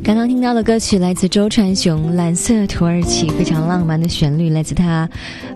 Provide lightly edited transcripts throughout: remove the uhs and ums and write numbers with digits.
刚刚听到的歌曲来自周传雄，《蓝色土耳其》，非常浪漫的旋律，来自他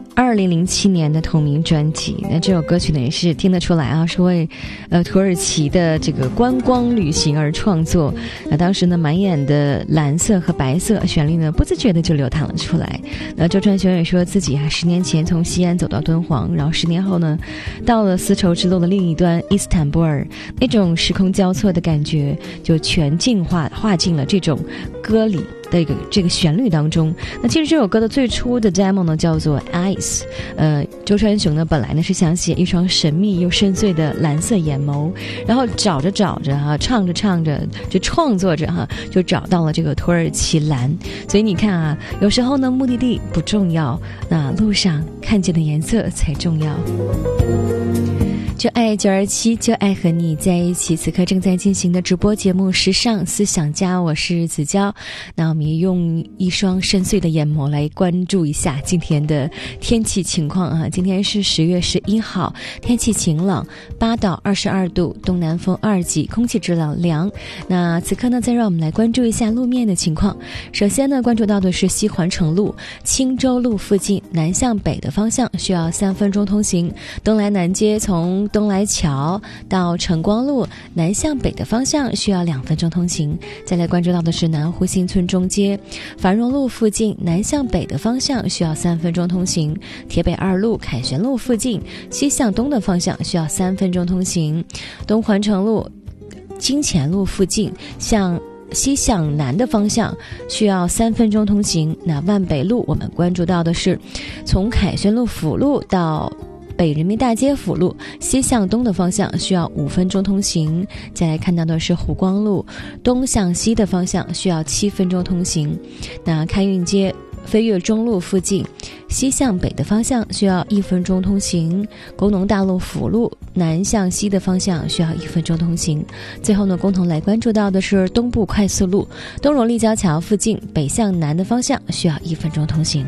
2007年的同名专辑。那这首歌曲呢也是听得出来啊，是为土耳其的这个观光旅行而创作。那当时呢满眼的蓝色和白色，旋律呢不自觉的就流淌了出来。那周传雄也说自己10年前从西安走到敦煌，然后10年后呢到了丝绸之路的另一端伊斯坦布尔，那种时空交错的感觉就全化进了这种歌里的这个旋律当中。那其实这首歌的最初的 demo 呢叫做 Eyes， 周传雄呢本来呢是想写一双神秘又深邃的蓝色眼眸，然后找着唱着就创作着就找到了这个土耳其蓝。所以你看啊，有时候呢目的地不重要，那路上看见的颜色才重要。就爱927，就爱和你在一起。此刻正在进行的直播节目《时尚思想家》，我是子娇。那我们也用一双深邃的眼眸来关注一下今天的天气情况啊。今天是10月11号，天气晴朗，8到22度，东南风2级，空气质量良。那此刻呢，再让我们来关注一下路面的情况。首先呢，关注到的是西环城路、青州路附近南向北的方向需要3分钟通行，东来南街从东来桥到晨光路南向北的方向需要2分钟通行。再来关注到的是南湖新村中街繁荣路附近南向北的方向需要3分钟通行，铁北2路凯旋路附近西向东的方向需要3分钟通行，东环城路金钱路附近西向南的方向需要3分钟通行。那万北路我们关注到的是从凯旋路辅路到北人民大街辅路西向东的方向需要5分钟通行。再来看到的是湖光路东向西的方向需要7分钟通行。那开运街飞跃中路附近西向北的方向需要1分钟通行，工农大路辅路南向西的方向需要1分钟通行。最后呢，共同来关注到的是东部快速路东荣立交桥附近北向南的方向需要1分钟通行。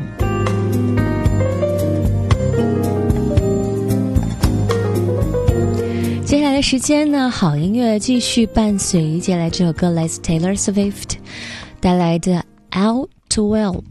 接下来的时间呢，好音乐继续伴随。接下来这首歌来自 Taylor Swift 带来的 Out to Well。